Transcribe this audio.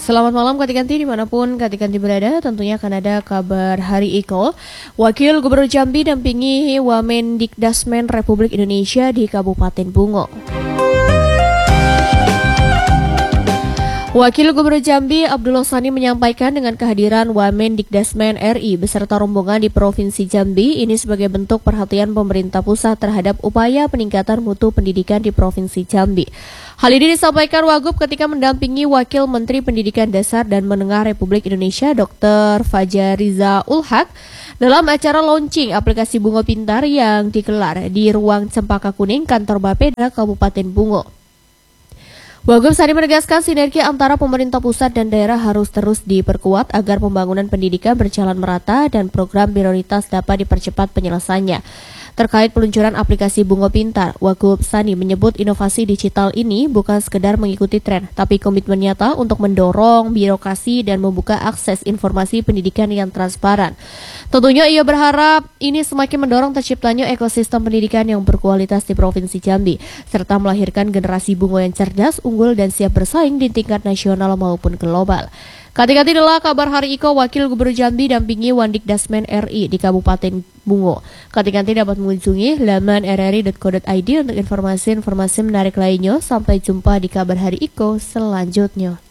Selamat malam Katikanti dimanapun Katikanti berada, tentunya akan ada kabar Hari Iko. Wakil Gubernur Jambi dampingi Wamendikdasmen Republik Indonesia di Kabupaten Bungo. Wakil Gubernur Jambi Abdullah Sani menyampaikan dengan kehadiran Wamendikdasmen RI beserta rombongan di Provinsi Jambi ini sebagai bentuk perhatian pemerintah pusat terhadap upaya peningkatan mutu pendidikan di Provinsi Jambi. Hal ini disampaikan Wagub ketika mendampingi Wakil Menteri Pendidikan Dasar dan Menengah Republik Indonesia Dr. Fajariza Ulhaq dalam acara launching aplikasi Bungo Pintar yang digelar di Ruang Cempaka Kuning Kantor Bapeda Kabupaten Bungo. Wagub Sani menegaskan sinergi antara pemerintah pusat dan daerah harus terus diperkuat agar pembangunan pendidikan berjalan merata dan program prioritas dapat dipercepat penyelesaiannya. Terkait peluncuran aplikasi Bungo Pintar, Wagub Sani menyebut inovasi digital ini bukan sekedar mengikuti tren, tapi komitmen nyata untuk mendorong birokrasi dan membuka akses informasi pendidikan yang transparan. Tentunya ia berharap ini semakin mendorong terciptanya ekosistem pendidikan yang berkualitas di Provinsi Jambi, serta melahirkan generasi bungo yang cerdas, unggul, dan siap bersaing di tingkat nasional maupun global. Kati-kati adalah kabar Hari Iko, Wakil Gubernur Jambi dampingi Wamendikdasmen RI di Kabupaten Bungo. Kati-kati dapat mengunjungi laman rri.co.id untuk informasi menarik lainnya. Sampai jumpa di kabar Hari Iko selanjutnya.